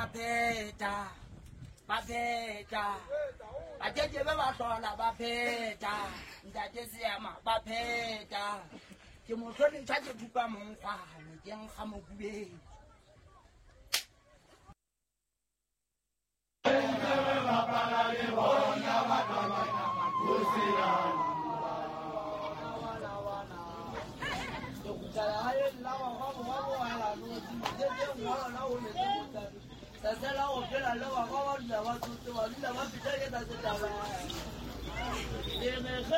pheta bajeje ba ba hlola ba pheta ntate Seema ba pheta ke motlhone tsa ke buka monkgwane ke nkga mokubeng Sasela o phela le wa ga wa nna wa tsotse wa nna wa pitsa ke tsa taba